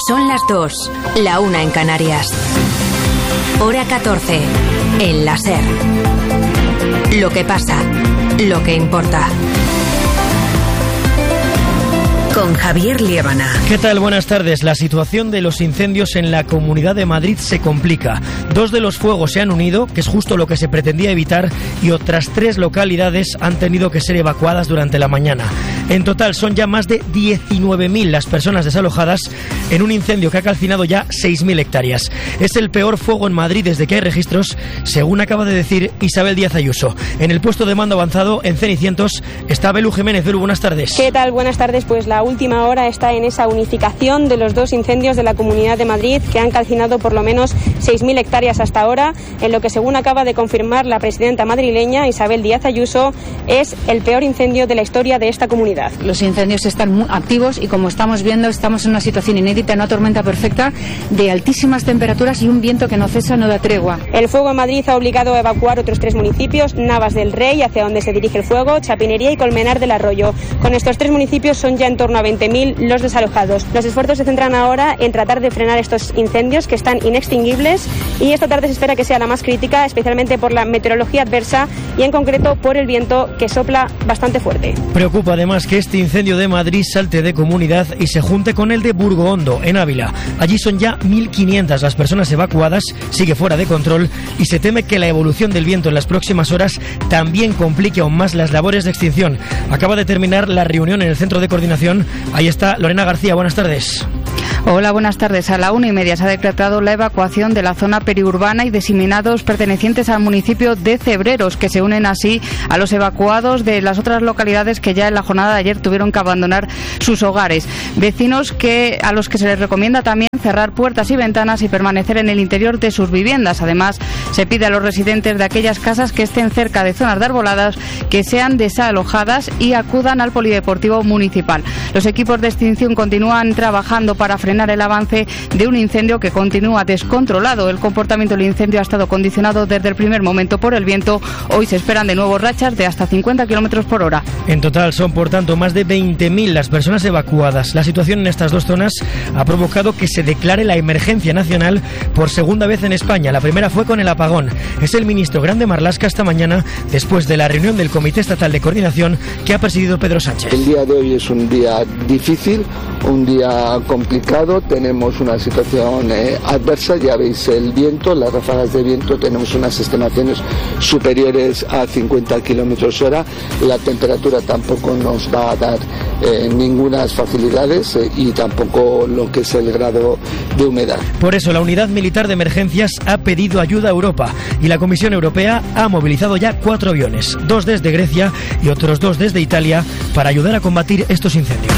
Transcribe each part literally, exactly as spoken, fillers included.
Son las dos, la una en Canarias. Hora catorce, en la SER. Lo que pasa, lo que importa. Con Javier Liébana. ¿Qué tal? Buenas tardes. La situación de los incendios en la Comunidad de Madrid se complica. Dos de los fuegos se han unido, que es justo lo que se pretendía evitar, y otras tres localidades han tenido que ser evacuadas durante la mañana. En total son ya más de diecinueve mil las personas desalojadas en un incendio que ha calcinado ya seis mil hectáreas. Es el peor fuego en Madrid desde que hay registros, según acaba de decir Isabel Díaz Ayuso. En el puesto de mando avanzado, en Cenicientos, está Belu Jiménez. Belu, buenas tardes. ¿Qué tal? Buenas tardes. Pues la última hora está en esa unificación de los dos incendios de la Comunidad de Madrid, que han calcinado por lo menos seis mil hectáreas hasta ahora, en lo que, según acaba de confirmar la presidenta madrileña Isabel Díaz Ayuso, es el peor incendio de la historia de esta comunidad. Los incendios están muy activos y, como estamos viendo, estamos en una situación inédita, una tormenta perfecta de altísimas temperaturas y un viento que no cesa, no da tregua. El fuego en Madrid ha obligado a evacuar otros tres municipios: Navas del Rey, hacia donde se dirige el fuego, Chapinería y Colmenar del Arroyo. Con estos tres municipios son ya en torno a veinte mil los desalojados. Los esfuerzos se centran ahora en tratar de frenar estos incendios, que están inextinguibles, y esta tarde se espera que sea la más crítica, especialmente por la meteorología adversa y en concreto por el viento, que sopla bastante fuerte. Preocupa además que este incendio de Madrid salte de comunidad y se junte con el de Burgohondo, en Ávila. Allí son ya mil quinientas las personas evacuadas, sigue fuera de control, y se teme que la evolución del viento en las próximas horas también complique aún más las labores de extinción. Acaba de terminar la reunión en el centro de coordinación. Ahí está Lorena García, buenas tardes. Hola, buenas tardes. A la una y media se ha decretado la evacuación de la zona periurbana y diseminados pertenecientes al municipio de Cebreros, que se unen así a los evacuados de las otras localidades que ya en la jornada de ayer tuvieron que abandonar sus hogares. Vecinos que a los que se les recomienda también cerrar puertas y ventanas y permanecer en el interior de sus viviendas. Además, se pide a los residentes de aquellas casas que estén cerca de zonas de arboladas que sean desalojadas y acudan al polideportivo municipal. Los equipos de extinción continúan trabajando para frenar el avance de un incendio que continúa descontrolado. El comportamiento del incendio ha estado condicionado desde el primer momento por el viento. Hoy se esperan de nuevo rachas de hasta cincuenta kilómetros por hora. En total son, por tanto, más de veinte mil las personas evacuadas. La situación en estas dos zonas ha provocado que se declare la emergencia nacional por segunda vez en España. La primera fue con el apagón. Es el ministro Grande Marlaska esta mañana, después de la reunión del Comité Estatal de Coordinación que ha presidido Pedro Sánchez. El día de hoy es un día difícil, un día complicado. Tenemos una situación eh, adversa, ya veis el viento, las ráfagas de viento, tenemos unas estimaciones superiores a cincuenta kilómetros hora. La temperatura tampoco nos va a dar eh, ninguna facilidades eh, y tampoco lo que es el grado de humedad. Por eso la Unidad Militar de Emergencias ha pedido ayuda a Europa y la Comisión Europea ha movilizado ya cuatro aviones, dos desde Grecia y otros dos desde Italia, para ayudar a combatir estos incendios.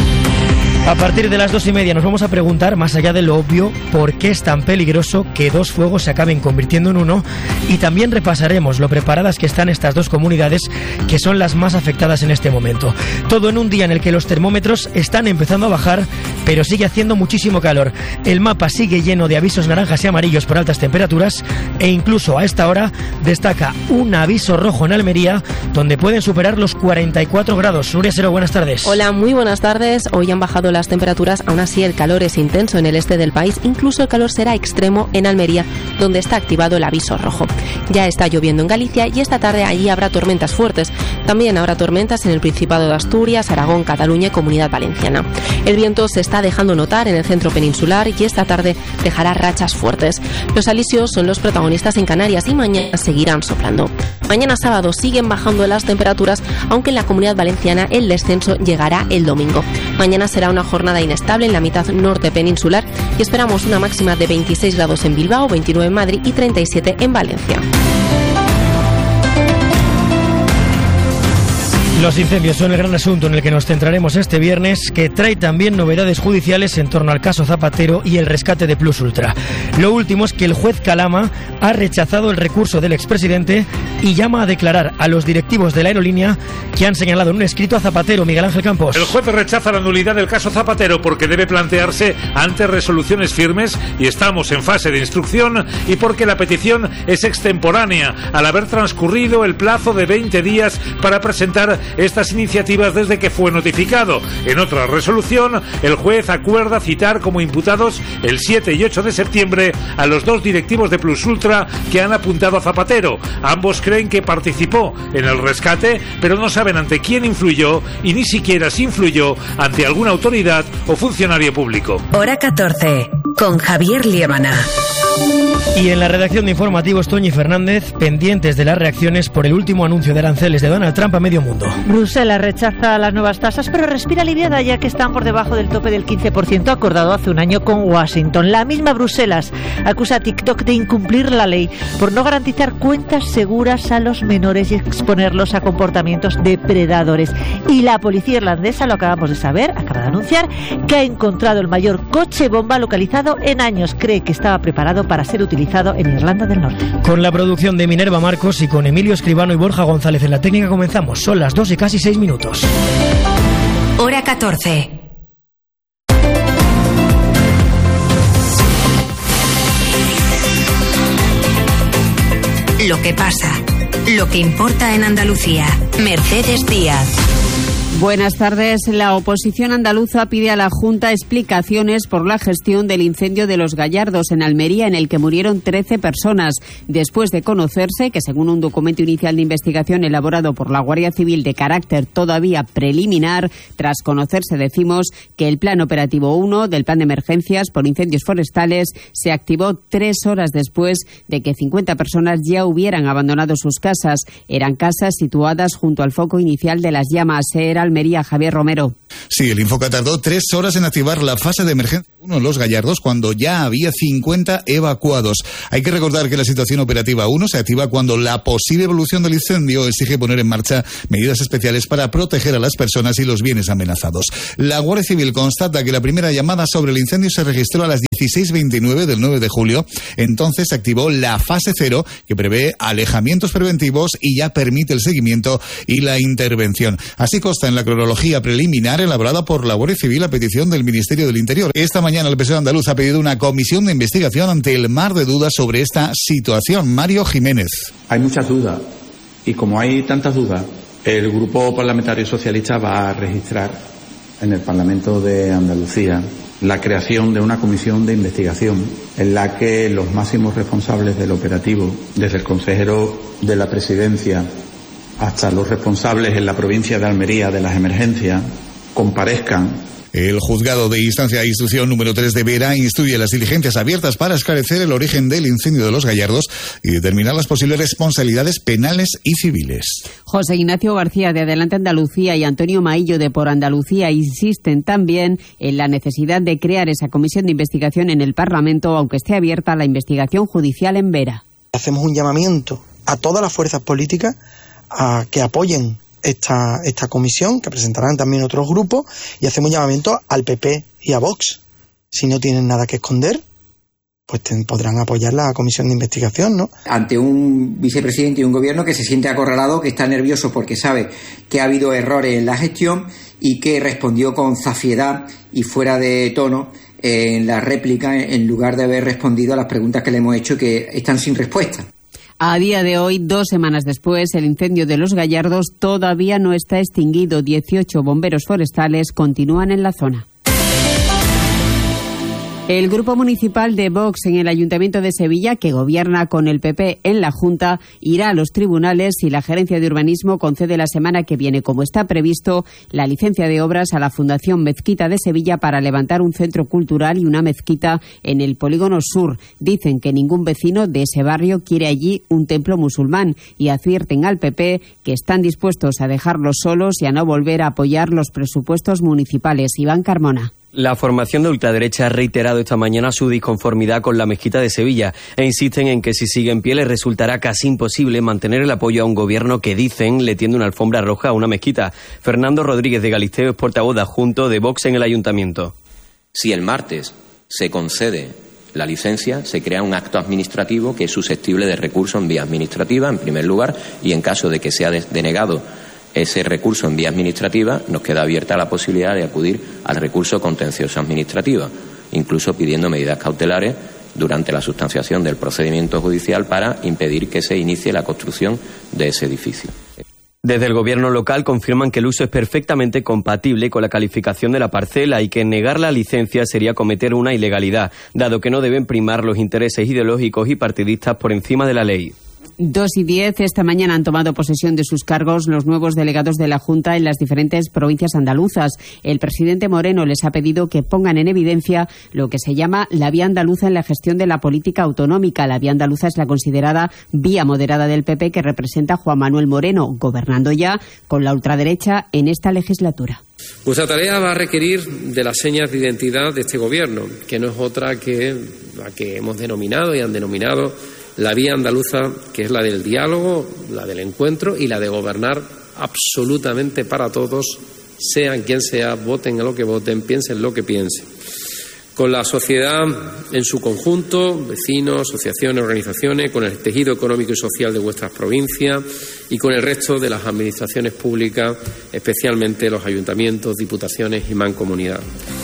A partir de las dos y media nos vamos a preguntar, más allá de lo obvio, por qué es tan peligroso que dos fuegos se acaben convirtiendo en uno, y también repasaremos lo preparadas que están estas dos comunidades, que son las más afectadas en este momento. Todo en un día en el que los termómetros están empezando a bajar, pero sigue haciendo muchísimo calor. El mapa sigue lleno de avisos naranjas y amarillos por altas temperaturas, e incluso a esta hora destaca un aviso rojo en Almería, donde pueden superar los cuarenta y cuatro grados. Nuria Sero, buenas tardes. Hola, muy buenas tardes. Hoy han bajado las temperaturas, aún así el calor es intenso en el este del país. Incluso el calor será extremo en Almería, donde está activado el aviso rojo. Ya está lloviendo en Galicia y esta tarde allí habrá tormentas fuertes. También habrá tormentas en el Principado de Asturias, Aragón, Cataluña y Comunidad Valenciana. El viento se está dejando notar en el centro peninsular y esta tarde dejará rachas fuertes. Los alisios son los protagonistas en Canarias y mañana seguirán soplando. Mañana sábado siguen bajando las temperaturas, aunque en la Comunidad Valenciana el descenso llegará el domingo. Mañana será una jornada inestable en la mitad norte peninsular y esperamos una máxima de veintiséis grados en Bilbao, veintinueve en Madrid y treinta y siete en Valencia. Los incendios son el gran asunto en el que nos centraremos este viernes, que trae también novedades judiciales en torno al caso Zapatero y el rescate de Plus Ultra. Lo último es que el juez Calama ha rechazado el recurso del expresidente y llama a declarar a los directivos de la aerolínea que han señalado en un escrito a Zapatero. Miguel Ángel Campos. El juez rechaza la nulidad del caso Zapatero porque debe plantearse ante resoluciones firmes y estamos en fase de instrucción, y porque la petición es extemporánea al haber transcurrido el plazo de veinte días para presentar estas iniciativas desde que fue notificado. En otra resolución, el juez acuerda citar como imputados el siete y ocho de septiembre a los dos directivos de Plus Ultra que han apuntado a Zapatero. Ambos creen que participó en el rescate, pero no saben ante quién influyó y ni siquiera si influyó ante alguna autoridad o funcionario público. Hora catorce, con Javier Liébana. Y en la redacción de informativos, Toñi Fernández, pendientes de las reacciones por el último anuncio de aranceles de Donald Trump a medio mundo. Bruselas rechaza las nuevas tasas, pero respira aliviada ya que están por debajo del tope del quince por ciento acordado hace un año con Washington. La misma Bruselas acusa a TikTok de incumplir la ley por no garantizar cuentas seguras a los menores y exponerlos a comportamientos depredadores. Y la policía irlandesa, lo acabamos de saber, acaba de anunciar que ha encontrado el mayor coche bomba localizado en años. Cree que estaba preparado para ser utilizado en Irlanda del Norte. Con la producción de Minerva Marcos y con Emilio Escribano y Borja González en la técnica comenzamos. Son las dos y casi seis minutos. Hora catorce. Lo que pasa, lo que importa en Andalucía. Mercedes Díaz. Buenas tardes. La oposición andaluza pide a la Junta explicaciones por la gestión del incendio de Los Gallardos en Almería, en el que murieron trece personas, después de conocerse que, según un documento inicial de investigación elaborado por la Guardia Civil de carácter todavía preliminar, tras conocerse, decimos, que el Plan Operativo uno del Plan de Emergencias por Incendios Forestales se activó tres horas después de que cincuenta personas ya hubieran abandonado sus casas. Eran casas situadas junto al foco inicial de las llamas. Era Almería, Javier Romero. Sí, el Infoca tardó tres horas en activar la fase de emergencia uno en Los Gallardos cuando ya había cincuenta evacuados. Hay que recordar que la situación operativa uno se activa cuando la posible evolución del incendio exige poner en marcha medidas especiales para proteger a las personas y los bienes amenazados. La Guardia Civil constata que la primera llamada sobre el incendio se registró a las dieciséis veintinueve del nueve de julio. Entonces se activó la fase cero, que prevé alejamientos preventivos y ya permite el seguimiento y la intervención. Así consta en la cronología preliminar elaborada por la Guardia Civil a petición del Ministerio del Interior. Esta mañana el P S O E andaluz ha pedido una comisión de investigación ante el mar de dudas sobre esta situación. Mario Jiménez. Hay muchas dudas y como hay tantas dudas, el Grupo Parlamentario Socialista va a registrar en el Parlamento de Andalucía la creación de una comisión de investigación en la que los máximos responsables del operativo, desde el consejero de la Presidencia hasta los responsables en la provincia de Almería de las emergencias, comparezcan. El juzgado de instancia de instrucción número tres de Vera instruye las diligencias abiertas para esclarecer el origen del incendio de Los Gallardos y determinar las posibles responsabilidades penales y civiles. José Ignacio García de Adelante Andalucía y Antonio Maillo de Por Andalucía insisten también en la necesidad de crear esa comisión de investigación en el Parlamento, aunque esté abierta la investigación judicial en Vera. Hacemos un llamamiento a todas las fuerzas políticas a que apoyen esta, esta comisión, que presentarán también otros grupos, y hacemos un llamamiento al P P y a Vox. Si no tienen nada que esconder, pues ten, podrán apoyar la comisión de investigación, ¿no? Ante un vicepresidente y un gobierno que se siente acorralado, que está nervioso porque sabe que ha habido errores en la gestión y que respondió con zafiedad y fuera de tono en la réplica, en lugar de haber respondido a las preguntas que le hemos hecho, que están sin respuesta. A día de hoy, dos semanas después, el incendio de Los Gallardos todavía no está extinguido. dieciocho bomberos forestales continúan en la zona. El Grupo Municipal de Vox en el Ayuntamiento de Sevilla, que gobierna con el P P en la Junta, irá a los tribunales si la Gerencia de Urbanismo concede la semana que viene, como está previsto, la licencia de obras a la Fundación Mezquita de Sevilla para levantar un centro cultural y una mezquita en el Polígono Sur. Dicen que ningún vecino de ese barrio quiere allí un templo musulmán y advierten al P P que están dispuestos a dejarlos solos y a no volver a apoyar los presupuestos municipales. Iván Carmona. La formación de ultraderecha ha reiterado esta mañana su disconformidad con la mezquita de Sevilla e insisten en que si sigue en pie les resultará casi imposible mantener el apoyo a un gobierno que, dicen, le tiende una alfombra roja a una mezquita. Fernando Rodríguez de Galisteo es portavoz adjunto de Vox en el Ayuntamiento. Si el martes se concede la licencia, se crea un acto administrativo que es susceptible de recurso en vía administrativa, en primer lugar, y en caso de que sea denegado ese recurso en vía administrativa, nos queda abierta la posibilidad de acudir al recurso contencioso administrativo, incluso pidiendo medidas cautelares durante la sustanciación del procedimiento judicial para impedir que se inicie la construcción de ese edificio. Desde el gobierno local confirman que el uso es perfectamente compatible con la calificación de la parcela y que negar la licencia sería cometer una ilegalidad, dado que no deben primar los intereses ideológicos y partidistas por encima de la ley. Dos y diez, esta mañana han tomado posesión de sus cargos los nuevos delegados de la Junta en las diferentes provincias andaluzas. El presidente Moreno les ha pedido que pongan en evidencia lo que se llama la vía andaluza en la gestión de la política autonómica. La vía andaluza es la considerada vía moderada del P P que representa Juan Manuel Moreno, gobernando ya con la ultraderecha en esta legislatura. Nuestra tarea va a requerir de las señas de identidad de este gobierno, que no es otra que la que hemos denominado y han denominado la vía andaluza, que es la del diálogo, la del encuentro y la de gobernar absolutamente para todos, sean quien sea, voten a lo que voten, piensen lo que piensen. Con la sociedad en su conjunto, vecinos, asociaciones, organizaciones, con el tejido económico y social de vuestras provincias y con el resto de las administraciones públicas, especialmente los ayuntamientos, diputaciones y mancomunidad.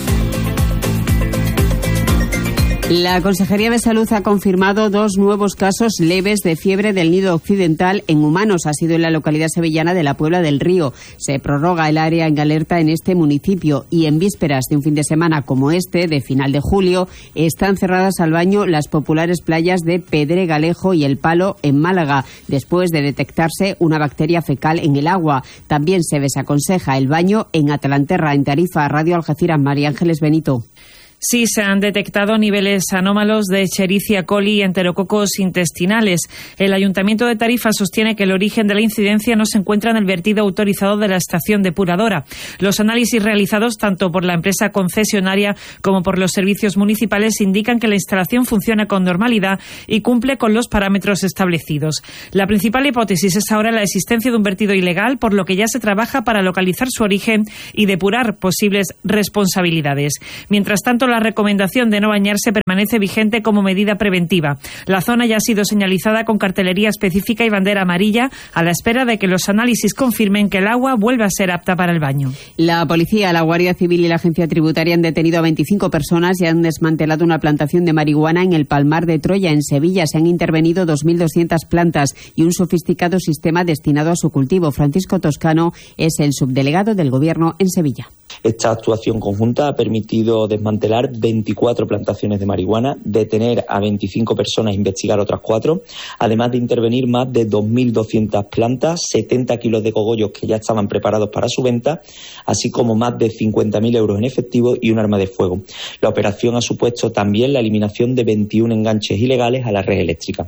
La Consejería de Salud ha confirmado dos nuevos casos leves de fiebre del nido occidental en humanos. Ha sido en la localidad sevillana de la Puebla del Río. Se prorroga el área en alerta en este municipio y en vísperas de un fin de semana como este, de final de julio, están cerradas al baño las populares playas de Pedregalejo y El Palo en Málaga, después de detectarse una bacteria fecal en el agua. También se desaconseja el baño en Atalanterra, en Tarifa. Radio Algeciras, María Ángeles Benito. Sí, se han detectado niveles anómalos de Escherichia coli y enterococos intestinales. El Ayuntamiento de Tarifa sostiene que el origen de la incidencia no se encuentra en el vertido autorizado de la estación depuradora. Los análisis realizados tanto por la empresa concesionaria como por los servicios municipales indican que la instalación funciona con normalidad y cumple con los parámetros establecidos. La principal hipótesis es ahora la existencia de un vertido ilegal, por lo que ya se trabaja para localizar su origen y depurar posibles responsabilidades. Mientras tanto, la recomendación de no bañarse permanece vigente como medida preventiva. La zona ya ha sido señalizada con cartelería específica y bandera amarilla a la espera de que los análisis confirmen que el agua vuelva a ser apta para el baño. La policía, la Guardia Civil y la Agencia Tributaria han detenido a veinticinco personas y han desmantelado una plantación de marihuana en el Palmar de Troya, en Sevilla. Se han intervenido dos mil doscientas plantas y un sofisticado sistema destinado a su cultivo. Francisco Toscano es el subdelegado del Gobierno en Sevilla. Esta actuación conjunta ha permitido desmantelar veinticuatro plantaciones de marihuana, detener a veinticinco personas e investigar otras cuatro, además de intervenir más de dos mil doscientas plantas, setenta kilos de cogollos que ya estaban preparados para su venta, así como más de cincuenta mil euros en efectivo y un arma de fuego. La operación ha supuesto también la eliminación de veintiún enganches ilegales a la red eléctrica.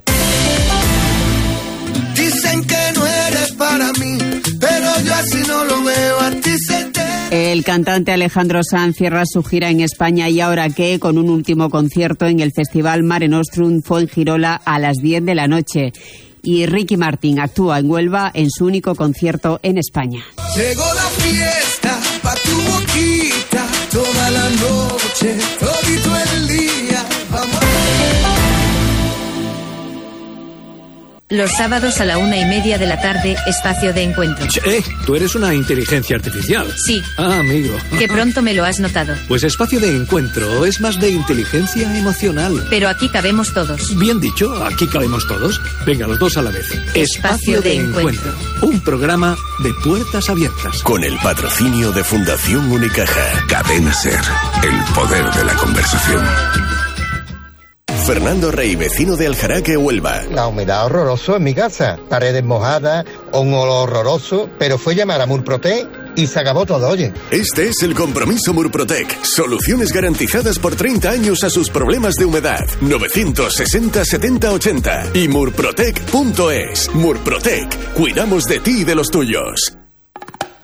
Dicen que no eres para mí, pero yo así no lo veo, a ti se te... El cantante Alejandro Sanz cierra su gira en España y ahora qué, con un último concierto en el Festival Mare Nostrum Fuengirola a las diez de la noche. Y Ricky Martin actúa en Huelva en su único concierto en España. Llegó la fiesta pa' tu boquita, toda la noche, todito el día, vamos. Los sábados a la una y media de la tarde, espacio de encuentro. Eh, tú eres una inteligencia artificial. Sí. Ah, amigo. Que pronto me lo has notado. Pues espacio de encuentro es más de inteligencia emocional. Pero aquí cabemos todos. Bien dicho, aquí cabemos todos. Venga, los dos a la vez. Espacio, espacio de, de encuentro. encuentro. Un programa de puertas abiertas. Con el patrocinio de Fundación Unicaja. Cadena Ser. El poder de la conversación. Fernando Rey, vecino de Aljaraque, Huelva. La humedad horroroso en mi casa, paredes mojadas, un olor horroroso, pero fue llamar a Murprotec y se acabó todo, oye. Este es el compromiso Murprotec. Soluciones garantizadas por treinta años a sus problemas de humedad. novecientos sesenta setenta ochenta y murprotec punto es. Murprotec. Cuidamos de ti y de los tuyos.